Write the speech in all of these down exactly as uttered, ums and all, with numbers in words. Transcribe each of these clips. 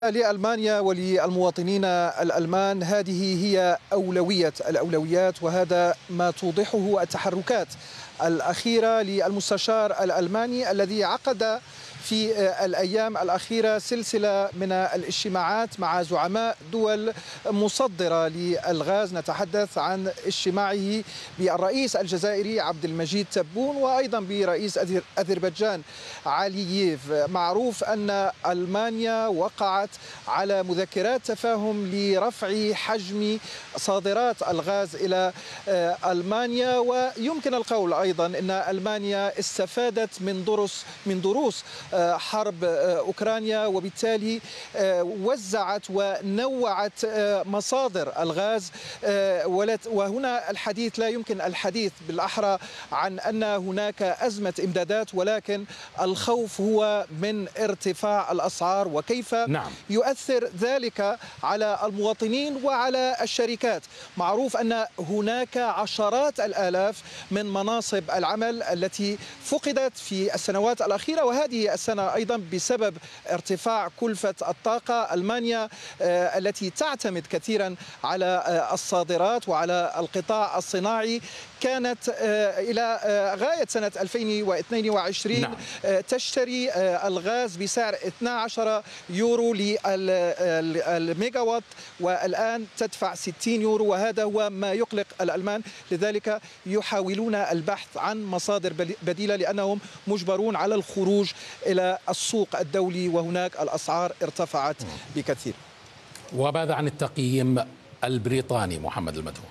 لألمانيا وللمواطنين الألمان هذه هي أولوية الأولويات، وهذا ما توضحه التحركات الأخيرة للمستشار الألماني الذي عقد في الأيام الأخيرة سلسلة من الاجتماعات مع زعماء دول مصدرة للغاز. نتحدث عن اجتماعه بالرئيس الجزائري عبد المجيد تبون وأيضا برئيس أذربيجان علييف. معروف أن ألمانيا وقعت على مذكرات تفاهم لرفع حجم صادرات الغاز إلى ألمانيا، ويمكن القول أيضا أن ألمانيا استفادت من دروس من دروس حرب أوكرانيا، وبالتالي وزعت ونوعت مصادر الغاز. وهنا الحديث لا يمكن الحديث بالأحرى عن أن هناك أزمة إمدادات، ولكن الخوف هو من ارتفاع الأسعار وكيف نعم. يؤثر ذلك على المواطنين وعلى الشركات. معروف أن هناك عشرات الآلاف من مناصب العمل التي فقدت في السنوات الأخيرة، وهذه السنة أيضا بسبب ارتفاع كلفة الطاقة. ألمانيا التي تعتمد كثيرا على الصادرات وعلى القطاع الصناعي كانت إلى غاية سنة ألفين واثنين وعشرين نعم. تشتري الغاز بسعر اثني عشر يورو للميجاوات، والآن تدفع ستين يورو، وهذا هو ما يقلق الألمان. لذلك يحاولون البحث عن مصادر بديلة لأنهم مجبرون على الخروج إلى السوق الدولي، وهناك الأسعار ارتفعت بكثير. وماذا عن التقييم البريطاني محمد المدهون؟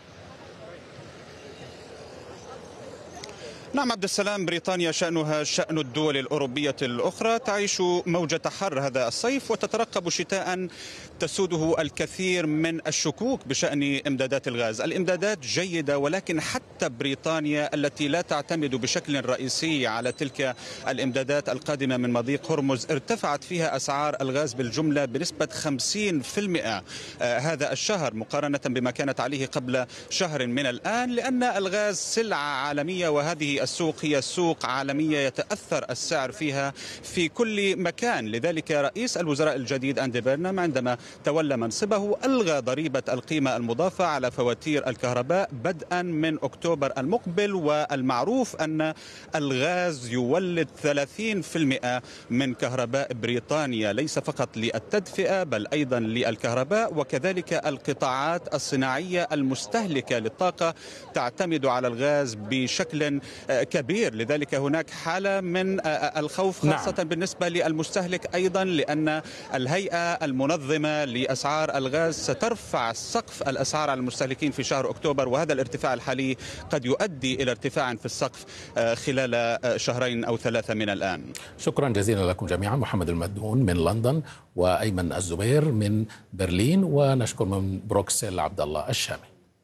نعم عبد السلام، بريطانيا شأنها شأن الدول الأوروبية الأخرى، تعيش موجة حر هذا الصيف وتترقب شتاء تسوده الكثير من الشكوك بشأن إمدادات الغاز. الإمدادات جيدة، ولكن حتى بريطانيا التي لا تعتمد بشكل رئيسي على تلك الإمدادات القادمة من مضيق هرمز ارتفعت فيها أسعار الغاز بالجملة بنسبة خمسين بالمئة هذا الشهر مقارنة بما كانت عليه قبل شهر من الآن، لأن الغاز سلعة عالمية، وهذه السوق هي سوق عالمية يتأثر السعر فيها في كل مكان. لذلك رئيس الوزراء الجديد أندي بيرنام عندما تولى منصبه ألغى ضريبة القيمة المضافة على فواتير الكهرباء بدءا من أكتوبر المقبل، والمعروف أن الغاز يولد ثلاثين بالمئة من كهرباء بريطانيا، ليس فقط للتدفئة بل أيضا للكهرباء، وكذلك القطاعات الصناعية المستهلكة للطاقة تعتمد على الغاز بشكل كبير. لذلك هناك حالة من الخوف خاصة نعم. بالنسبة للمستهلك أيضا، لأن الهيئة المنظمة لأسعار الغاز سترفع سقف الأسعار على المستهلكين في شهر أكتوبر، وهذا الارتفاع الحالي قد يؤدي إلى ارتفاع في السقف خلال شهرين أو ثلاثة من الآن. شكرا جزيلا لكم جميعا، محمد المدهون من لندن وأيمن الزبير من برلين، ونشكر من بروكسل عبد الله الشامي.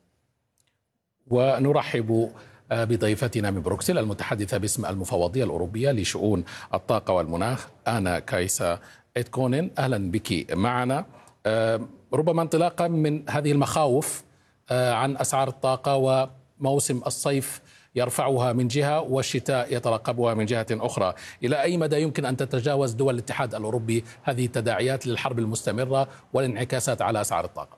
ونرحب بضيفتنا من بروكسل المتحدثة باسم المفوضية الأوروبية لشؤون الطاقة والمناخ آنا كايسا إتكونن. أهلا بك معنا. ربما انطلاقا من هذه المخاوف عن أسعار الطاقة وموسم الصيف يرفعها من جهة والشتاء يترقبها من جهة أخرى، إلى أي مدى يمكن أن تتجاوز دول الاتحاد الأوروبي هذه التداعيات للحرب المستمرة والانعكاسات على أسعار الطاقة؟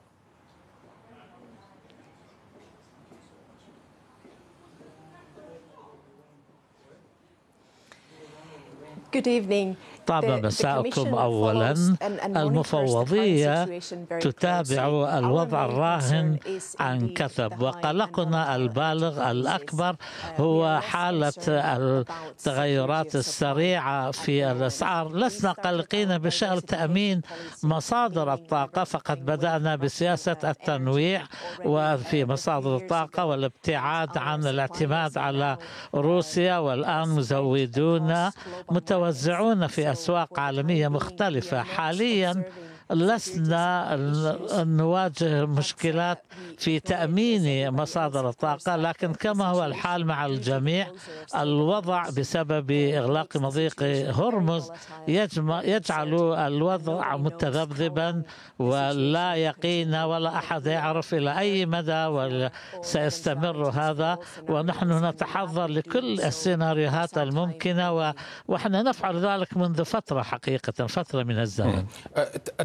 Good evening. طاب مساءكم. أولا، المفوضية تتابع الوضع الراهن عن كثب، وقلقنا البالغ الأكبر هو حالة التغيرات السريعة في الأسعار. لسنا قلقين بشأن تأمين مصادر الطاقة، فقد بدأنا بسياسة التنويع وفي مصادر الطاقة والابتعاد عن الاعتماد على روسيا، والآن مزودون متوزعون في أسواق عالمية مختلفة. حاليا لسنا نواجه مشكلات في تأمين مصادر الطاقة، لكن كما هو الحال مع الجميع الوضع بسبب إغلاق مضيق هرمز يجعل الوضع متذبذبا ولا يقين، ولا أحد يعرف إلى أي مدى سيستمر هذا، ونحن نتحضر لكل السيناريوهات الممكنة، ونحن نفعل ذلك منذ فترة حقيقة فترة من الزمن.